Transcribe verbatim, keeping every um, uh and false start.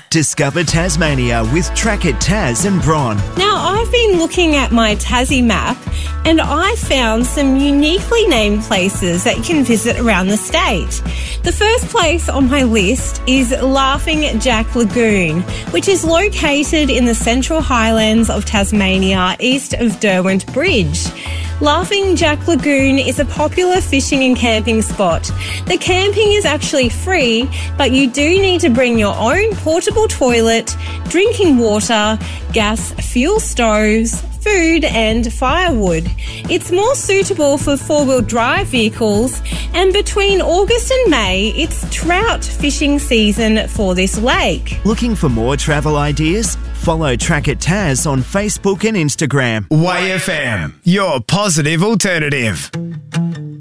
Discover Tasmania with Track It Tas and Bron. Now, I've been looking at my Tassie map and I found some uniquely named places that you can visit around the state. The first place on my list is Laughing Jack Lagoon, which is located in the Central Highlands of Tasmania, east of Derwent Bridge. Laughing Jack Lagoon is a popular fishing and camping spot. The camping is actually free, but you do need to bring your own portable toilet, drinking water, gas, fuel stoves, food and firewood. It's more suitable for four-wheel drive vehicles, and between August and May, it's trout fishing season for this lake. Looking for more travel ideas? Follow Track It Tas on Facebook and Instagram. Y F M, your positive alternative.